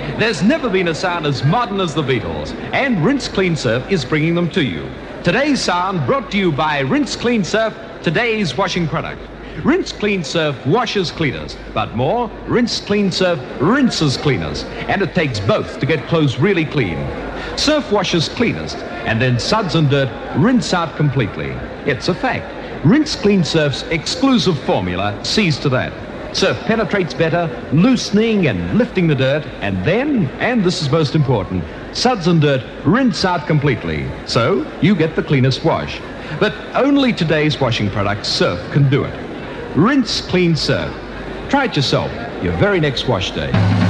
There's never been a sound as modern as the Beatles, and Rinse Clean Surf is bringing them to you. Today's sound brought to you by Rinse Clean Surf, today's washing product. Rinse Clean Surf washes cleaners, but more, Rinse Clean Surf rinses cleaners, and it takes both to get clothes really clean. Surf washes cleanest, and then suds and dirt rinse out completely. It's a fact. Rinse Clean Surf's exclusive formula sees to that. Surf penetrates better, loosening and lifting the dirt, and then, and this is most important, suds and dirt rinse out completely. So, you get the cleanest wash. But only today's washing product, Surf, can do it. Rinse Clean Surf. Try it yourself, your very next wash day.